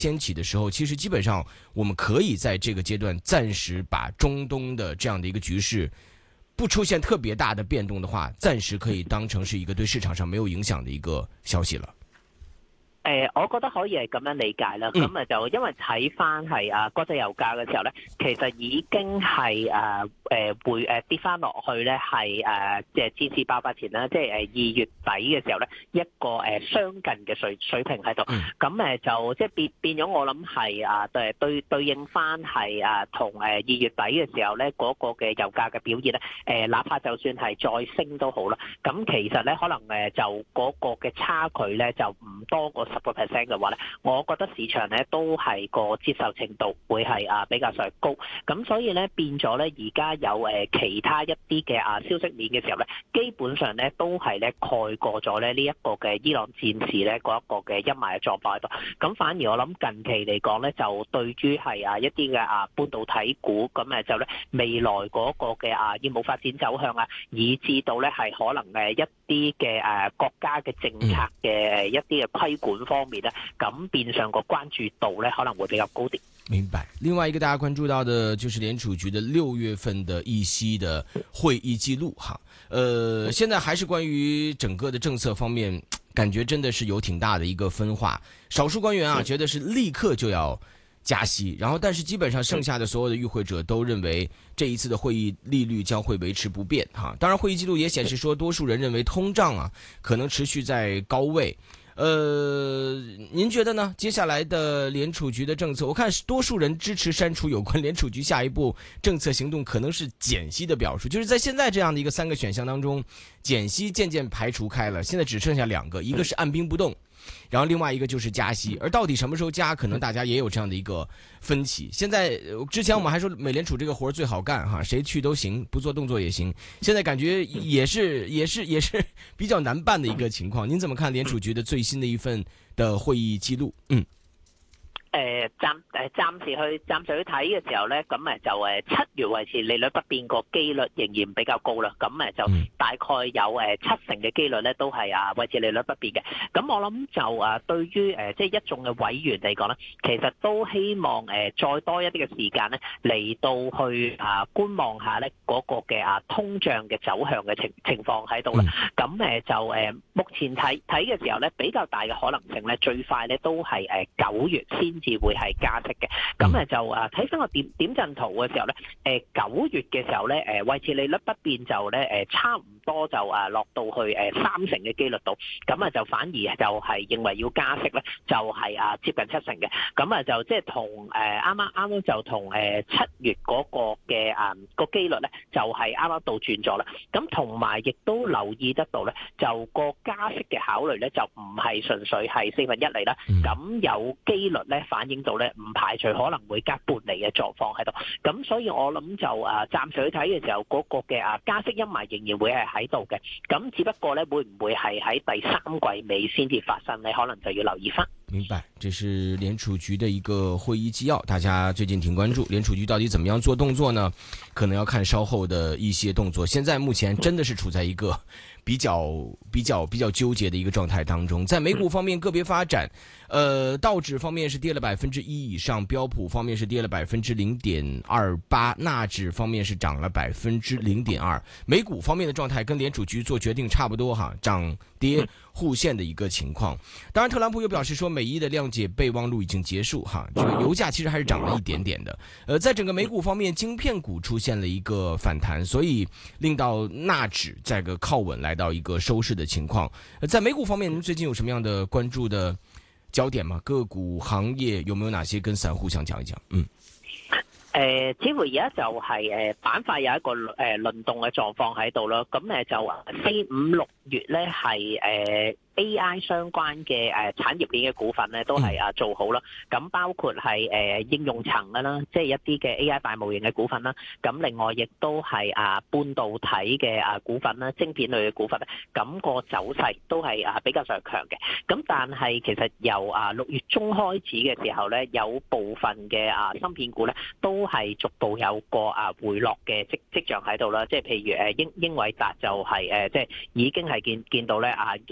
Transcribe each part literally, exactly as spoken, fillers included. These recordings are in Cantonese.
掀起的时候，其实基本上我们可以在这个阶段暂时把中东的这样的一个局势不出现特別大的變動的話，暫時可以當成是一個對市場上沒有影響的一個消息了。 誒、呃，我覺得可以係咁樣理解啦。咁啊、嗯、就因為睇翻係啊國際油價嘅時候咧，其實已經係誒誒會誒跌翻落去咧，係誒即係戰事爆發前啦，即係誒二月底嘅時候咧，一個誒、呃、相近嘅水水平喺度。咁誒、嗯、就即係變變咗，我諗係啊對對對應翻係啊同誒二月底嘅時候咧嗰、那個嘅油價嘅表現咧，誒、呃、哪怕就算係再升都好啦。咁其實咧可能誒就嗰個嘅差距咧就唔多過十個 percent 嘅話咧，我覺得市場咧都係個接受程度會係啊比較上高，咁所以咧變咗咧而家有誒其他一啲嘅啊消息面嘅時候咧，基本上咧都係咧蓋過咗咧呢一個嘅伊朗戰事咧嗰一個嘅陰霾嘅狀況喺度，咁反而我諗近期嚟講咧，就對於係啊一啲嘅啊半導體股咁誒就咧未來嗰個嘅啊業務發展走向啊，以至到咧係可能誒一啲嘅誒國家嘅政策嘅一啲嘅規管方面咧，咁變相個關注度咧可能會比較高啲。 明白。另外一個大家關注到的，就是聯儲局的六月份的議息的會議記錄哈。呃，現在還是關於整個的政策方面，感覺真的是有挺大的一個分化。少數官員啊，覺得是立刻就要加息，然後但是基本上剩下的所有的與會者都認為這一次的會議利率將會維持不變哈。當然，會議記錄也顯示說，多數人認為通脹啊可能持續在高位。呃，您覺得呢？接下來的聯儲局的政策，我看多數人支持刪除有關聯儲局下一步政策行動可能是減息的表述，就是在現在這樣的一個三個選項當中，減息漸漸排除開了，現在只剩下兩個，一個是按兵不動，然後另外一個就是加息，而到底什麼時候加，可能大家也有這樣的一個分歧。現在之前我們還說美聯儲這個活最好幹哈，誰去都行，不做動作也行。現在感覺也是也是也是比較難辦的一個情況。您怎麼看聯儲局的最新的一份的會議記錄？嗯。 誒暫誒暫時去暫時去睇嘅時候咧，咁誒就誒七月維持利率不變個機率仍然比較高啦。咁誒就大概有誒七成嘅機率咧都係啊維持利率不變嘅。咁我諗就啊對於誒即係一眾嘅委員嚟講咧，其實都希望誒再多一啲嘅時間咧嚟到去啊觀望下咧嗰個嘅啊通脹嘅走向嘅情情況喺度啦。咁誒就誒目前睇睇嘅時候咧比較大嘅可能性咧最快咧都係誒九月先至會係加息嘅，咁誒就啊睇翻個點點陣圖嘅時候咧，誒九月嘅時候咧，誒維持利率不變就咧誒差唔多就啊落到去誒三成嘅機率度，咁啊就反而就係認為要加息咧，就係啊接近七成嘅，咁啊就即係同誒啱啱啱啱就同誒七月嗰個嘅啊個機率咧，就係啱啱倒轉咗啦，咁同埋亦都留意得到咧，就個加息嘅考慮咧，就唔係純粹係四分一厘啦，咁有機率咧。反映到咧，唔排除可能會加半厘嘅狀況喺度，咁所以我諗就啊，暫時去睇嘅時候，嗰、那個嘅啊加息陰霾仍然會係喺度嘅，咁只不過咧會唔會係喺第三季尾先至發生咧？可能就要留意翻。 明白，這是聯儲局的一個會議紀要，大家最近挺關注聯儲局到底怎麼樣做動作呢？可能要看稍後的一些動作。現在目前真的是處在一個比較比較比較糾結的一個狀態當中。在美股方面個別發展，呃，道指方面是跌了百分之一以上，標普方面是跌了百分之零點二八，納指方面是漲了百分之零點二。美股方面的狀態跟聯儲局做決定差不多哈，漲跌互現的一個情況。當然，特朗普又表示說美伊的諒解備忘錄已經結束哈，這個油價其實還是漲了一點點的。呃，在整個美股方面，晶片股出現了一個反彈，所以令到納指在個靠穩來到一個收市的情況。呃，在美股方面，您最近有什麼樣的關注的焦點嗎？個股行業有沒有哪些跟散戶想講一講？嗯。 誒、呃，似乎而家就係、是、誒、呃、板塊有一個誒、呃、輪動嘅狀況喺度咯，咁誒就四五六月咧係誒 A I 相關嘅誒產業鏈嘅股份咧都係啊做好啦，咁包括係誒應用層嘅啦，即係一啲嘅 A I 大模型嘅股份啦，咁另外亦都係啊半導體嘅啊股份啦，晶片類嘅股份咧，咁個走勢都係啊比較上強嘅，咁但係其實由啊六月中開始嘅時候咧，有部分嘅啊芯片股咧都係逐步有個啊回落嘅跡跡象喺度啦，即係譬如誒英英偉達就係誒即係已經係見見到咧啊六月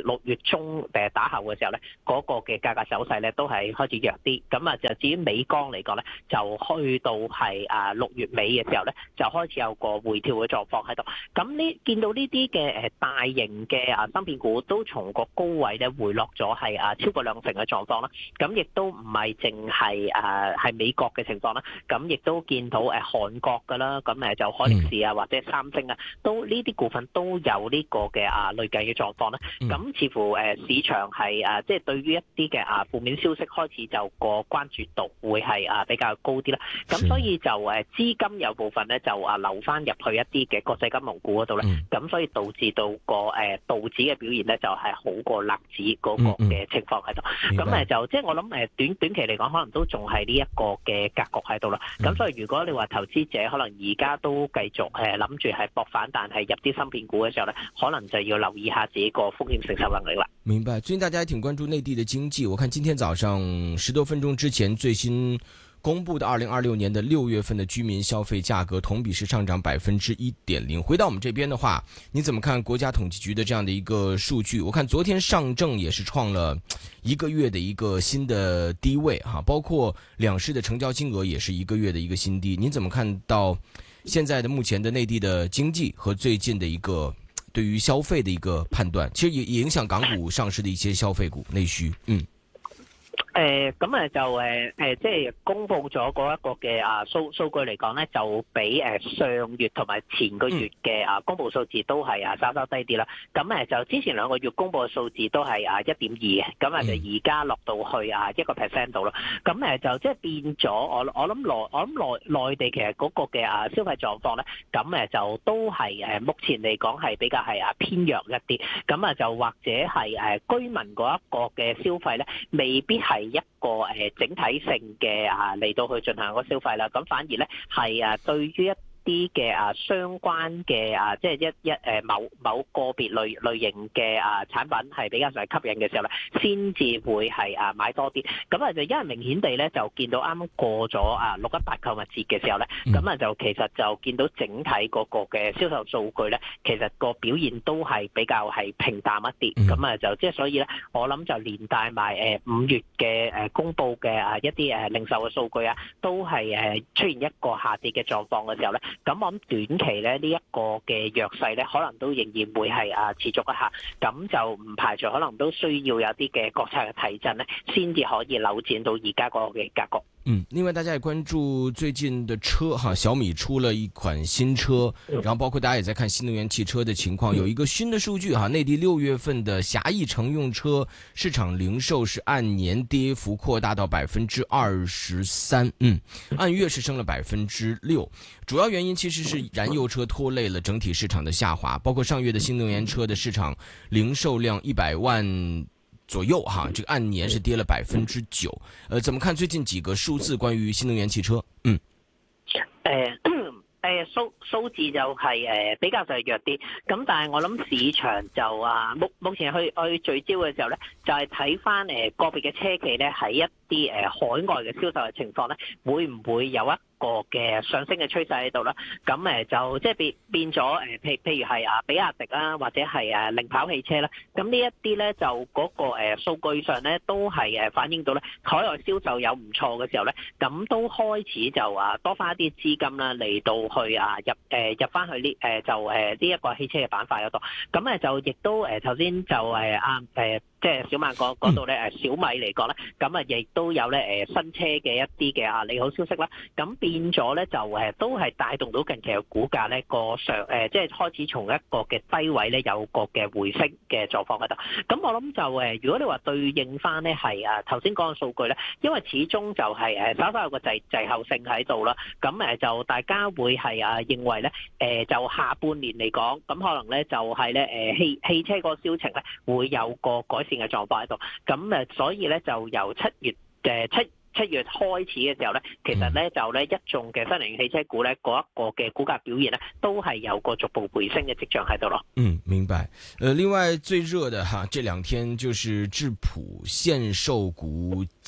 中誒打後嘅時候咧，嗰、那個嘅價格走勢咧都係開始弱啲。咁啊就至於美鋼嚟講咧，就去到係啊六月尾嘅時候咧，就開始有個回調嘅狀況喺度。咁呢見到呢啲嘅誒大型嘅啊芯片股都從個高位咧回落咗係啊超過兩成嘅狀況啦。咁亦都唔係淨係誒係美國嘅情況啦。咁亦都見到誒韓國㗎啦。咁誒就海力士啊或者三星啊，都呢啲股份都有呢個嘅啊累計嘅狀況啦。咁似乎誒市場係誒即係對於一啲嘅啊負面消息開始就個關注度會係啊比較高啲啦。咁所以就誒資金有部分咧就啊流翻入去一啲嘅國際金融股嗰度咧。咁、嗯、所以導致到個誒道指嘅表現咧就係好過納指嗰個嘅情況喺度。咁誒就即係我諗誒短短期嚟講，可能都仲係呢一個嘅格局喺度啦。咁、嗯、所以如果你話投資者可能而家都繼續誒諗住係搏反彈係入啲芯片股嘅時候咧，可能就要留意下自己個風險承受能力啦。 明白。最近大家也挺關注內地的經濟，我看今天早上十多分鐘之前最新公布的二零二六年的六月份的居民消費價格同比是上漲百分之一點零。回到我們這邊的話，你怎麼看國家統計局的這樣的一個數據？我看昨天上證也是創了一個月的一個新的低位哈，包括兩市的成交金額也是一個月的一個新低。你怎麼看到現在的目前的內地的經濟和最近的一個對於消費的一個判斷？其實也也影響港股上市的一些消費股內需。嗯。 誒咁誒就誒誒即係公布咗嗰一個嘅啊數數據嚟講咧，就比誒上月同埋前個月嘅啊公布數字都係啊稍稍低啲啦。咁誒就之前兩個月公布嘅數字都係啊一點二嘅，咁啊就而家落到去啊一個 percent 度啦。咁誒就即係變咗，我我諗內我諗內內地其實嗰個嘅啊消費狀況咧，咁誒就都係誒目前嚟講係比較係啊偏弱一啲。咁啊就或者係誒居民嗰一個嘅消費咧，未必係一個誒整體性嘅啊嚟到去進行個消費啦，咁反而咧係啊對於一啲嘅啊相關嘅啊即係一一誒某某個別類類型嘅啊產品係比較上吸引嘅時候咧，先至會係啊買多啲。咁啊就因為明顯地咧就見到啱啱過咗啊六一八購物節嘅時候咧，咁啊就其實就見到整體嗰個嘅銷售數據咧，其實個表現都係比較係平淡一啲。咁啊就即係所以咧，我諗就連帶埋誒五月嘅誒公佈嘅啊一啲誒零售嘅數據啊，都係誒出現一個下跌嘅狀況嘅時候咧。咁我諗短期咧呢一個嘅弱勢咧，可能都仍然會係啊持續一下，咁就唔排除可能都需要有啲嘅國策嘅提振咧，先至可以扭轉到而家個嘅格局。 嗯，另外大家也關注最近的車哈，小米出了一款新車，然後包括大家也在看新能源汽車的情況，有一個新的數據哈，內地六月份的狹義乘用車市場零售是按年跌幅擴大到百分之二十三，嗯，按月是升了百分之六，主要原因其實是燃油車拖累了整體市場的下滑，包括上月的新能源車的市場零售量一百萬左右哈，這個按年是跌了百分之九。呃，怎麼看最近幾個數字關於新能源汽車？嗯， 誒誒數數字就係誒比較就係弱啲，咁但係我諗市場就啊目目前去去聚焦嘅時候咧，就係睇翻誒個別嘅車企咧喺一啲誒海外嘅銷售嘅情況咧，會唔會有一個嘅上升嘅趨勢喺度啦？咁誒就即係變變咗誒，譬譬如係啊比亞迪啦，或者係誒零跑汽車啦，咁呢一啲咧就嗰個誒數據上咧都係誒反映到咧海外銷售有唔錯嘅時候咧，咁都開始就啊多翻一啲資金啦嚟到去啊入誒入翻去呢誒就誒呢一個汽車嘅板塊嗰度，咁誒就亦都誒頭先就誒啊誒。即係小馬講講到咧誒小米嚟講咧，咁啊亦都有咧誒新車嘅一啲嘅啊利好消息啦，咁變咗咧就誒都係帶動到近期嘅股價咧個上誒即係開始從一個嘅低位咧有個嘅回升嘅狀況喺度。咁我諗就誒如果你話對應翻咧係啊頭先講嘅數據咧，因為始終就係誒稍稍有個滯滯後性喺度啦，咁誒就大家會係啊認為咧誒就下半年嚟講，咁可能咧就係咧誒汽汽車個銷情咧會有個改善嘅狀況喺度，咁誒，所以咧就由七月嘅七七月開始嘅時候咧，其實咧就咧一眾嘅新能源汽車股咧嗰一個嘅股價表現咧，都係有個逐步回升嘅跡象喺度咯。 嗯，明白。呃，另外最熱的哈，這兩天就是智普限售股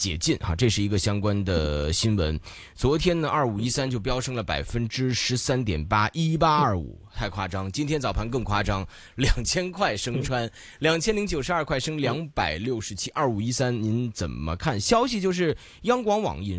解禁哈，这是一个相关的新闻。昨天呢，二五一三就飙升了百分之十三点八，一八二五，太夸张。今天早盘更夸张，两千块升穿，两千零九十二块升两百六十七，二五一三，您怎么看？消息就是央广网引